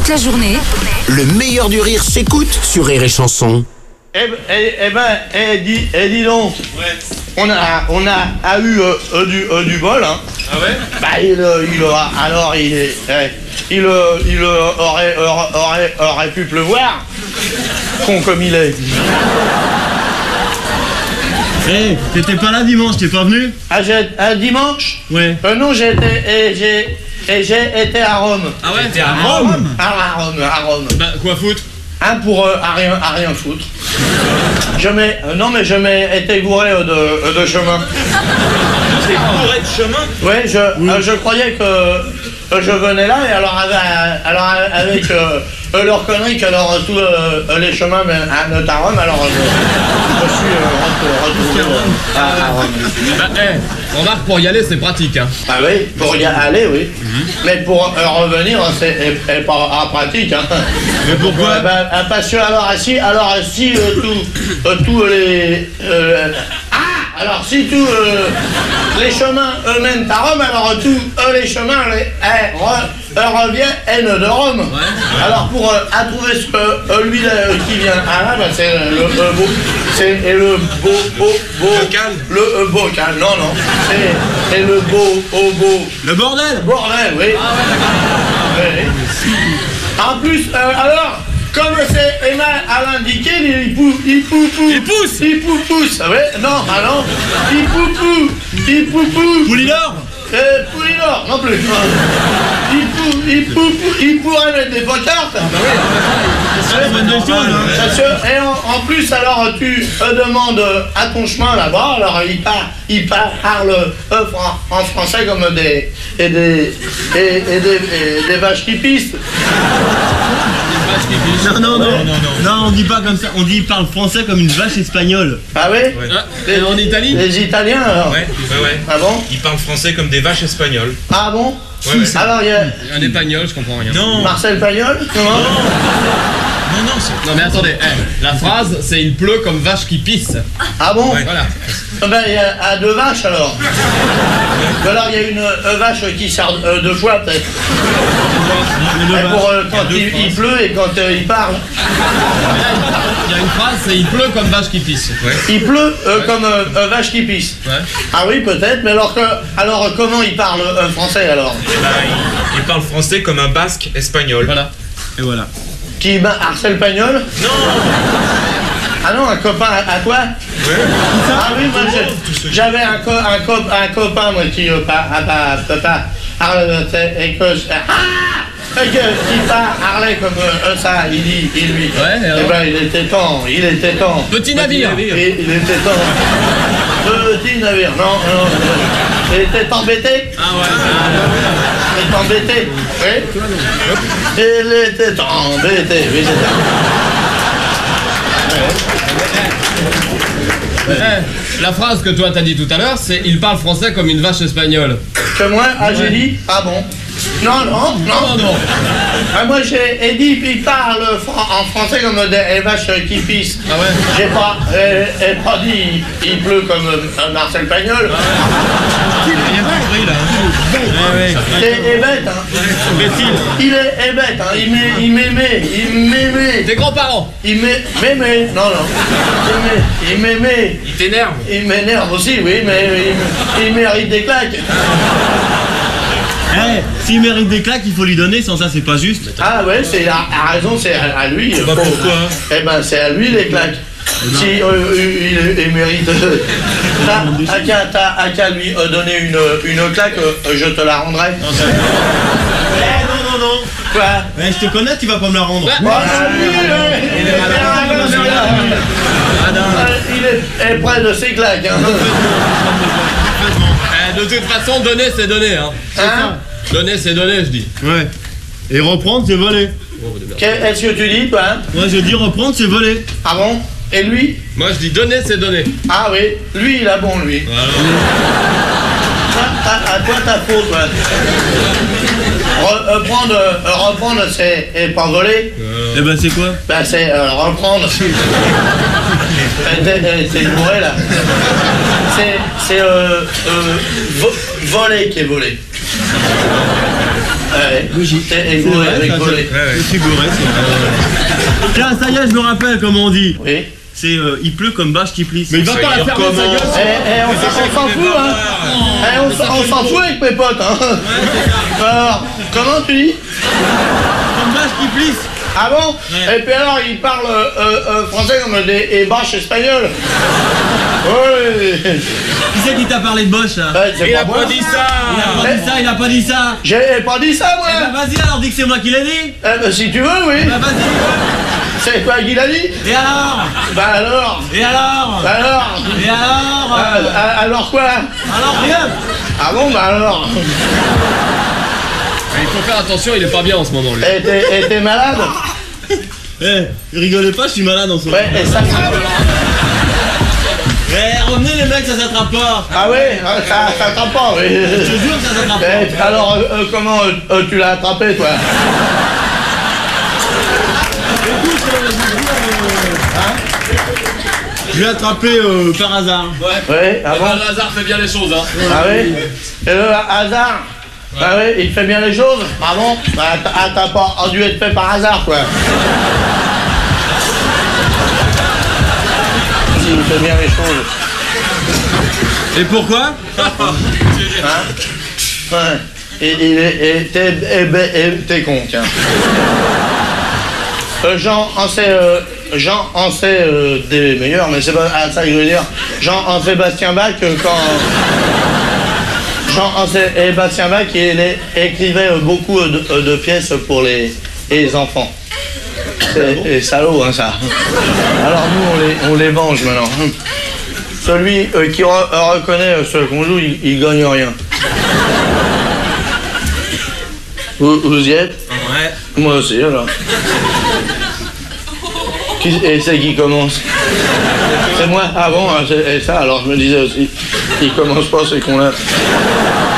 la journée. Le meilleur du rire s'écoute sur Rire et Chanson. Dis donc, on a eu du bol, hein. Ah ouais? Bah il aurait pu pleuvoir, con comme il est. Hey, t'étais pas là dimanche, t'es pas venu? Dimanche? Ouais. Non, j'ai été à Rome. Ah ouais? T'es à Rome? À Rome. Bah, quoi foutre? Pour à rien foutre. Je m'ai été bourré de chemin. C'est bourré de chemin? Ouais, je croyais que je venais là et alors avec leur connerie qu'alors tous les chemins mènent à Rome, alors je suis retourné à Rome. Bah, remarque, pour y aller, c'est pratique, hein. Ah oui, pour y aller, oui. Mais pour revenir, c'est pas pratique, hein. Mais pourquoi? Parce que si tous les... alors si tous les chemins mènent à Rome, alors tous les chemins reviennent de Rome. Ouais. Alors pour trouver ce que lui qui vient à là, c'est le Bocal. Le bocal, non, c'est le beau. Le bordel? Bordel, oui. Ouais. En plus, alors, comme c'est Emma à l'indiqué, il pousse. Ouais, non. Il poupou. Poulinor? Poulinor, non plus. Il pourrait mettre des pancartes. Ah bah oui. Et en plus, alors tu demandes à ton chemin là-bas, alors il parle en français comme des vaches qui pissent. Non, on dit pas comme ça, on dit il parle français comme une vache espagnole. Ah oui? Ouais. En Italie? Les Italiens alors? Ouais. Ah bon? Ils parlent français comme des vaches espagnoles. Ah bon? Ouais. Alors il y a Un espagnol, je comprends rien. Non. Marcel Pagnol? Comment? Non mais attendez, la phrase c'est il pleut comme vache qui pisse. Ah bon? Ouais. Voilà. Ben il y a deux vaches alors. Alors il y a une vache qui sort deux fois peut-être. Pour quand il pleut et quand il parle. Il y a une phrase, c'est il pleut comme vache qui pisse. Ouais. Il pleut comme vache qui pisse. Ouais. Ah oui peut-être, mais alors comment il parle français alors? Bah, il parle français comme un basque espagnol. Voilà. Et voilà. Qui Marcel Pagnol? Non. Ah non, un copain à toi? Ouais. Ah oui, moi j'avais un copain moi qui qui parlait comme ça, il dit. Ouais, eh ben il était temps. Petit navire. Il était temps. Petit navire, non. Il était embêté. Ah ouais. Il était embêté. Oui. Il était embêté. Oui, c'est ça. La phrase que toi t'as dit tout à l'heure, c'est il parle français comme une vache espagnole. Que moi, j'ai dit, ah bon? Non. Ah, moi j'ai dit, il parle en français comme des vaches qui pissent. Ah ouais? J'ai pas dit, il pleut comme Marcel Pagnol. Il est bête, hein. Il est bête, hein. Il m'aimait. Tes grands-parents. Il m'aimait. Non. Il m'aimait. Il t'énerve. Il m'énerve aussi, oui, mais il mérite des claques. S'il mérite des claques, il faut lui donner, sans ça c'est pas juste. Ah ouais, c'est à raison, c'est à lui. Bah pourquoi? Eh ben c'est à lui les claques. Si il mérite. T'as qu'à lui donner une claque, je te la rendrai. Non. Quoi? Je te connais, tu vas pas me la rendre. Il est près de ses claques. Hein. De toute façon, donner c'est donner, hein. Donner c'est donner, je dis. Ouais. Et reprendre, c'est voler. Qu'est-ce que tu dis, toi? Moi je dis reprendre, c'est voler. Ah bon? Et lui? Moi je dis donner c'est donner. Ah oui, lui il a bon, lui. Voilà. À toi ta faute, ouais. Reprendre, c'est pas voler. Eh ben c'est quoi? Ben c'est reprendre. C'est bourré là. C'est voler qui est volé. Ouais. Logique. Et C'est Gorée, vrai, avec ça, Gorée. je suis gouré, c'est vrai. Tiens, ça y est, je me rappelle comment on dit. Oui. C'est il pleut comme bâche qui plisse. Mais il va pas la fermer sa gueule. On s'en fout, hein. On s'en fout avec mes potes, hein. Alors, comment tu dis? Comme bâche qui plisse. Ah bon? Ouais. Et puis alors, ils parlent français comme des bâches espagnoles. Oui. Qui c'est qui t'a parlé de Bosch là? Ouais, c'est Il pas a moi. pas dit ça. Il a pas dit ça. J'ai pas dit ça, moi. Eh ben, vas-y alors, dis que c'est moi qui l'ai dit. Eh ben, si tu veux, oui. Bah vas-y. C'est toi qui l'as dit? Et alors? Bah alors? Et alors? Bah alors? Et alors? Alors quoi? Alors rien. Ah bon, bah alors? Il faut faire attention, il est pas bien en ce moment lui. Et t'es malade? Eh, rigolez pas, je suis malade en ce moment. Ouais, et ça frappe? Eh, revenez les mecs, ça s'attrape pas. Ah ouais? Ça t'attrape pas, oui. Je te jure que ça s'attrape Eh, pas. alors, comment tu l'as attrapé, toi? Je l'ai attrapé par hasard. Ouais, ah Eh bon? ben, le hasard fait bien les choses, hein. Ah oui? Et le hasard? Ah oui, il fait bien les choses? Ah bon? Bah, t'as pas dû être fait par hasard, quoi. Si, il fait bien les choses. Et pourquoi? Hein? Ouais. Et t'es con, tiens. Jean en sait des meilleurs, mais c'est pas ça que je veux dire. Jean-Sébastien Bach, quand... Jean-Sébastien Bach, il écrivait beaucoup de pièces pour les enfants. C'est salaud, hein, ça. Alors nous, on les venge maintenant. Celui qui reconnaît ce qu'on joue, il gagne rien. Vous y êtes? Ouais. Moi aussi, alors. Et c'est qui commence? C'est moi? Ah bon, et ça, alors je me disais aussi, il commence pas, c'est qu'on l'a.